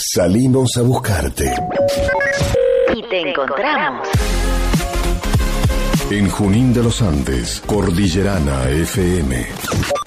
Salimos a buscarte. Y te encontramos. En Junín de los Andes, Cordillerana FM.